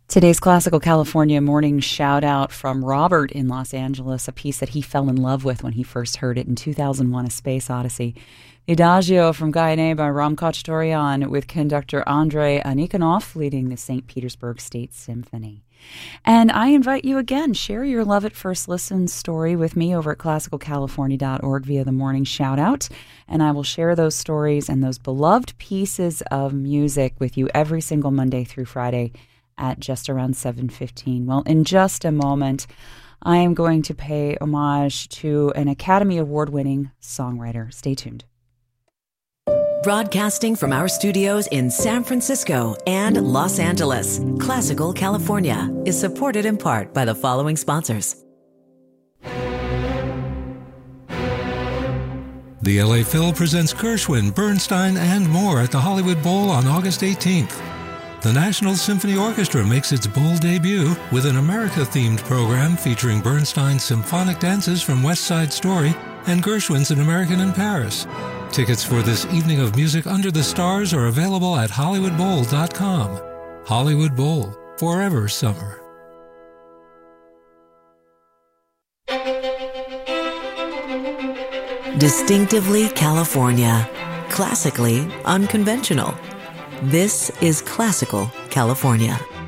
Today's Classical California morning shout out from Robert in Los Angeles, a piece that he fell in love with when he first heard it in 2001, A Space Odyssey. The Adagio from Guyane by Ram Khachaturian with conductor Andrei Anikonov leading the St. Petersburg State Symphony. And I invite you again, share your love at first listen story with me over at classicalcalifornia.org via the morning shout out. And I will share those stories and those beloved pieces of music with you every single Monday through Friday at just around 7:15. Well, in just a moment, I am going to pay homage to an Academy Award-winning songwriter. Stay tuned. Broadcasting from our studios in San Francisco and Los Angeles, Classical California is supported in part by the following sponsors. The LA Phil presents Gershwin, Bernstein, and more at the Hollywood Bowl on August 18th. The National Symphony Orchestra makes its bowl debut with an America-themed program featuring Bernstein's symphonic dances from West Side Story and Gershwin's An American in Paris. Tickets for this evening of music under the stars are available at HollywoodBowl.com. Hollywood Bowl, forever summer. Distinctively California, classically unconventional. This is Classical California.